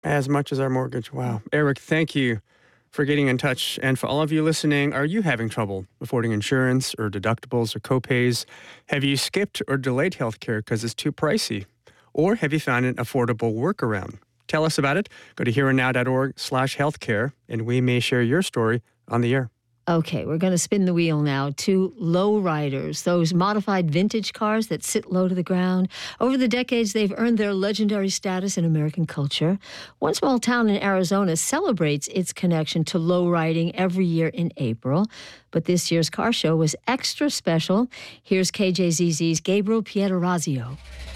As much as our mortgage. Wow. Eric, thank you for getting in touch. And for all of you listening, are you having trouble affording insurance or deductibles or copays? Have you skipped or delayed healthcare because it's too pricey? Or have you found an affordable workaround? Tell us about it. Go to hereandnow.org/healthcare, and we may share your story on the air. Okay, we're going to spin the wheel now to lowriders, those modified vintage cars that sit low to the ground. Over the decades, they've earned their legendary status in American culture. One small town in Arizona celebrates its connection to lowriding every year in April. But this year's car show was extra special. Here's KJZZ's Gabriel Pietrorazio.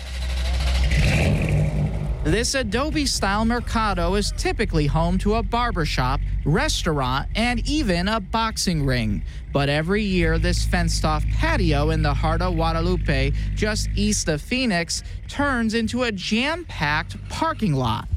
This Adobe-style mercado is typically home to a barbershop, restaurant, and even a boxing ring. But every year, this fenced-off patio in the heart of Guadalupe, just east of Phoenix, turns into a jam-packed parking lot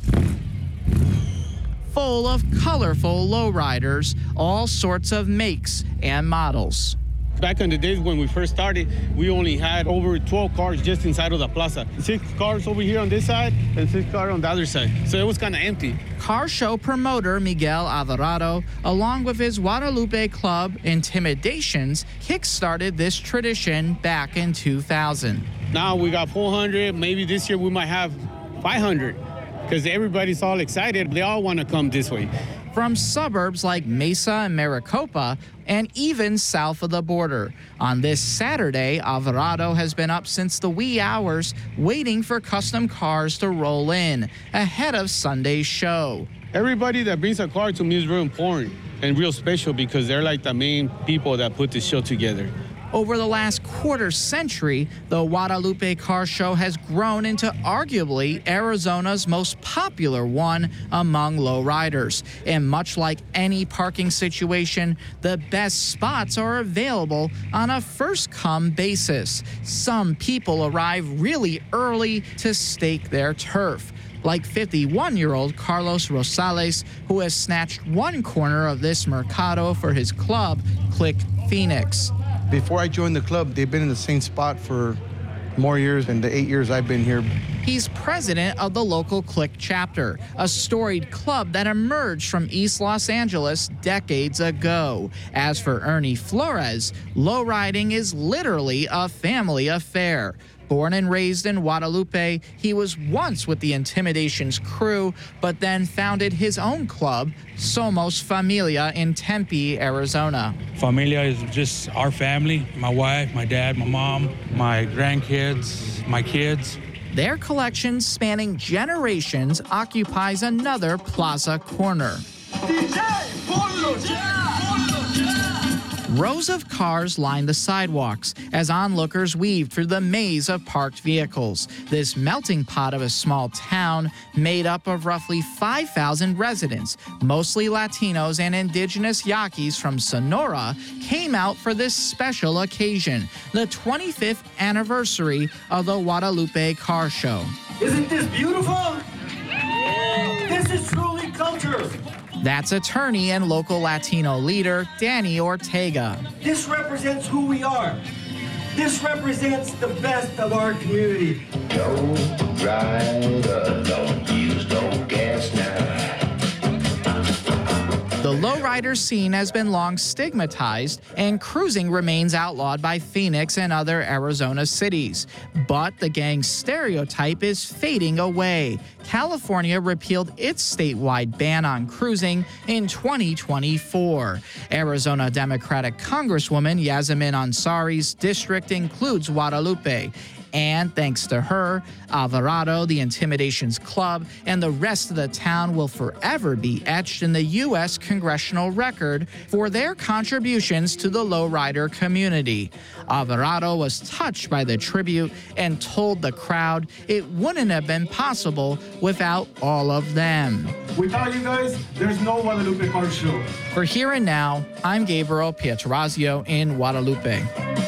full of colorful lowriders, all sorts of makes and models. Back in the days when we first started, we only had over 12 cars just inside of the plaza. 6 cars over here on this side and 6 cars on the other side. So it was kind of empty. Car show promoter Miguel Alvarado, along with his Guadalupe club Intimidations, kick-started this tradition back in 2000. Now we got 400. Maybe this year we might have 500 because everybody's all excited. They all want to come this way. From suburbs like Mesa and Maricopa, and even south of the border. On this Saturday, Alvarado has been up since the wee hours, waiting for custom cars to roll in, ahead of Sunday's show. Everybody that brings a car to me is real important and real special because they're like the main people that put this show together. Over the last quarter century, the Guadalupe Car Show has grown into arguably Arizona's most popular one among lowriders. And much like any parking situation, the best spots are available on a first-come basis. Some people arrive really early to stake their turf, like 51-year-old Carlos Rosales, who has snatched one corner of this mercado for his club, Click Phoenix. Before I joined the club, they've been in the same spot for more years than the 8 years I've been here. He's president of the local Click chapter, a storied club that emerged from East Los Angeles decades ago. As for Ernie Flores, lowriding is literally a family affair. Born and raised in Guadalupe, he was once with the Intimidations crew, but then founded his own club, Somos Familia, in Tempe, Arizona. Familia is just our family, my wife, my dad, my mom, my grandkids, my kids. Their collection, spanning generations, occupies another plaza corner. Rows of cars line the sidewalks as onlookers weave through the maze of parked vehicles. This melting pot of a small town made up of roughly 5,000 residents, mostly Latinos and indigenous Yaquis from Sonora, came out for this special occasion, the 25th anniversary of the Guadalupe Car Show. Isn't this beautiful? This is truly culture. That's attorney and local Latino leader Danny Ortega. This represents who we are. This represents the best of our community. Don't ride alone, use no gas now. The lowrider scene has been long stigmatized, and cruising remains outlawed by Phoenix and other Arizona cities. But the gang stereotype is fading away. California repealed its statewide ban on cruising in 2024. Arizona Democratic Congresswoman Yasamin Ansari's district includes Guadalupe. And thanks to her, Alvarado, the Intimidations Club, and the rest of the town will forever be etched in the U.S. congressional record for their contributions to the lowrider community. Alvarado was touched by the tribute and told the crowd it wouldn't have been possible without all of them. Without you guys, there's no Guadalupe Car Show. For Here and Now, I'm Gabriel Pietrorazio in Guadalupe.